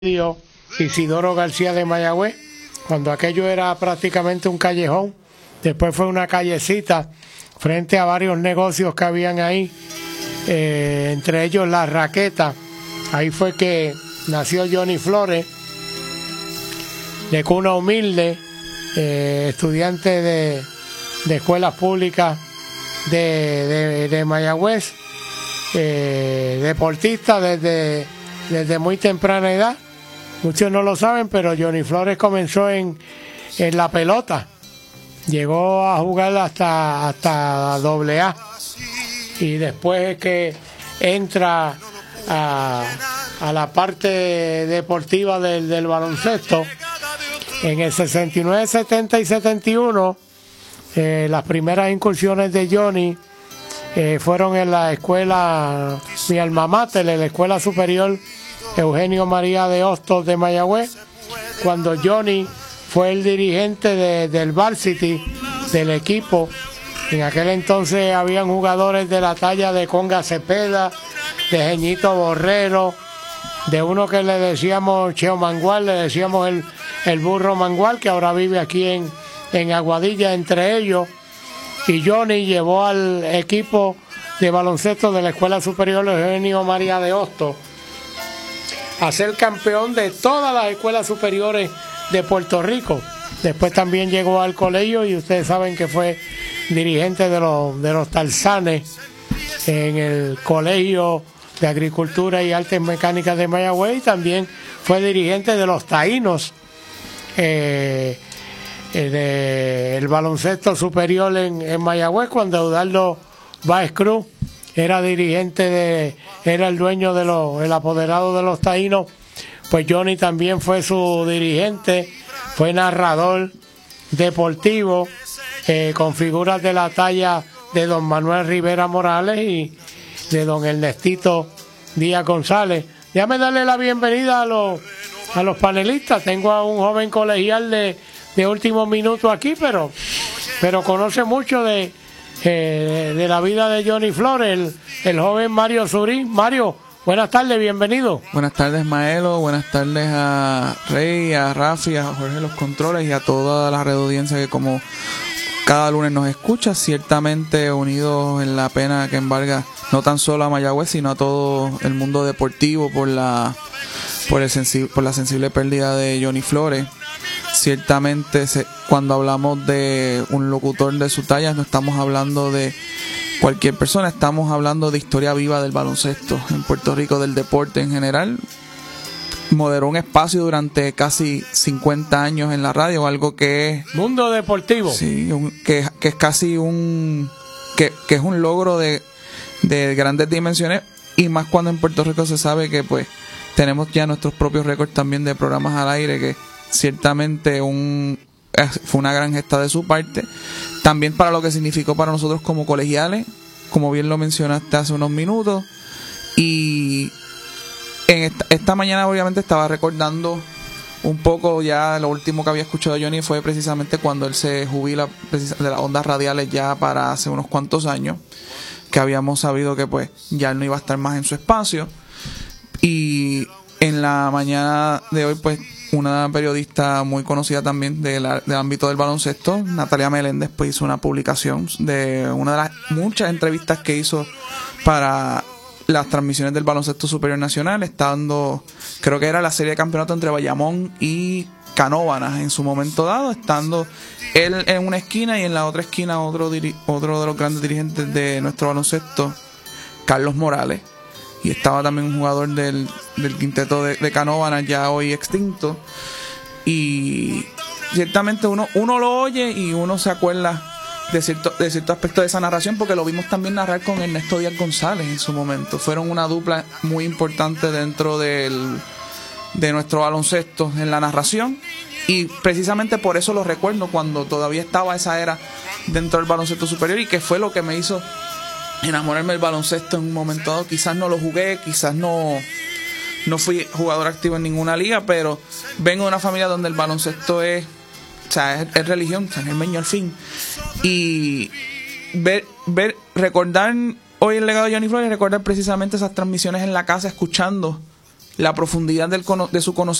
Isidoro García de Mayagüez, cuando aquello era prácticamente un callejón. Después fue una callecita frente a varios negocios que habían ahí, entre ellos La Raqueta. Ahí fue que nació Johnny Flores, de cuna humilde, estudiante de escuelas públicas de Mayagüez, deportista desde muy temprana edad. Muchos no lo saben, pero Johnny Flores comenzó en la pelota. Llegó a jugar hasta AA. Y después que entra a la parte deportiva del baloncesto, en el 69, 70 y 71, las primeras incursiones de Johnny fueron en la escuela, mi alma mater, en la Escuela Superior Eugenio María de Hostos de Mayagüez, cuando Johnny fue el dirigente del varsity del equipo. En aquel entonces habían jugadores de la talla de Conga Cepeda, de Jeñito Borrero, de uno que le decíamos Cheo Mangual, le decíamos el burro Mangual, que ahora vive aquí en Aguadilla, entre ellos. Y Johnny llevó al equipo de baloncesto de la Escuela Superior Eugenio María de Hostos a ser campeón de todas las escuelas superiores de Puerto Rico. Después también llegó al colegio y ustedes saben que fue dirigente de los Tarzanes en el Colegio de Agricultura y Artes Mecánicas de Mayagüez, y también fue dirigente de los Taínos, del baloncesto superior en Mayagüez, cuando Eudaldo Báez Cruz era dirigente era el dueño el apoderado de los Taínos. Pues Johnny también fue su dirigente, fue narrador deportivo, con figuras de la talla de don Manuel Rivera Morales y de don Ernestito Díaz González. Déjame darle la bienvenida a los panelistas. Tengo a un joven colegial de último minuto aquí, pero conoce mucho de la vida de Johnny Flores, el joven Mario Surín. Mario, buenas tardes, bienvenido. Buenas tardes, Maelo, buenas tardes a Rey, a Rafi, a Jorge Los Controles y a toda la red audiencia que como cada lunes nos escucha, ciertamente unidos en la pena que embarga no tan solo a Mayagüez, sino a todo el mundo deportivo por la sensible pérdida de Johnny Flores. Ciertamente cuando hablamos de un locutor de su talla no estamos hablando de cualquier persona, estamos hablando de historia viva del baloncesto en Puerto Rico, del deporte en general. Moderó un espacio durante casi 50 años en la radio, algo que es... Mundo deportivo. Sí, que es casi que es un logro de grandes dimensiones, y más cuando en Puerto Rico se sabe que pues tenemos ya nuestros propios récords también de programas al aire, que ciertamente fue una gran gesta de su parte. También para lo que significó para nosotros como colegiales, como bien lo mencionaste hace unos minutos. Y en esta mañana obviamente estaba recordando un poco, ya lo último que había escuchado de Johnny fue precisamente cuando él se jubila de las ondas radiales ya para hace unos cuantos años, que habíamos sabido que pues ya él no iba a estar más en su espacio. Y en la mañana de hoy pues una periodista muy conocida también del ámbito del baloncesto, Natalia Meléndez, pues hizo una publicación de una de las muchas entrevistas que hizo para las transmisiones del baloncesto superior nacional, estando, creo que era la serie de campeonato entre Bayamón y Canóvanas en su momento dado, estando él en una esquina y en la otra esquina otro de los grandes dirigentes de nuestro baloncesto, Carlos Morales. Y estaba también un jugador del quinteto de Canóvanas, ya hoy extinto. Y ciertamente uno lo oye y uno se acuerda de cierto aspecto de esa narración, porque lo vimos también narrar con Ernesto Díaz González en su momento. Fueron una dupla muy importante dentro de nuestro baloncesto en la narración. Y precisamente por eso lo recuerdo, cuando todavía estaba esa era dentro del baloncesto superior, y que fue lo que me hizo enamorarme del baloncesto en un momento dado. Quizás no lo jugué, quizás no fui jugador activo en ninguna liga, pero vengo de una familia donde el baloncesto es religión, San Germeño al fin. Y recordar hoy el legado de Johnny Flores, recordar precisamente esas transmisiones en la casa, escuchando la profundidad de su conocimiento